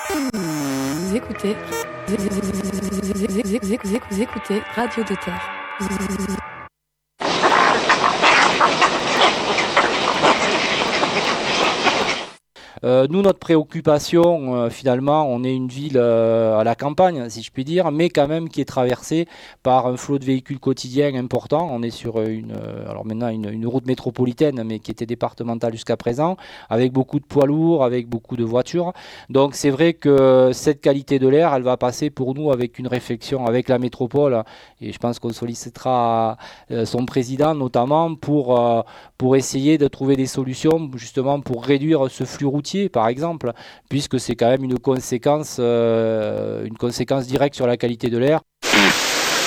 Vous écoutez Radio de Terre. Nous, notre préoccupation, finalement, on est une ville à la campagne, si je puis dire, mais quand même qui est traversée par un flot de véhicules quotidiens important. On est sur alors maintenant une route métropolitaine, mais qui était départementale jusqu'à présent, avec beaucoup de poids lourds, avec beaucoup de voitures. Donc c'est vrai que cette qualité de l'air, elle va passer pour nous avec une réflexion avec la métropole, et je pense qu'on sollicitera son président notamment pour essayer de trouver des solutions justement pour réduire ce flux routier par exemple, puisque c'est quand même une conséquence directe sur la qualité de l'air.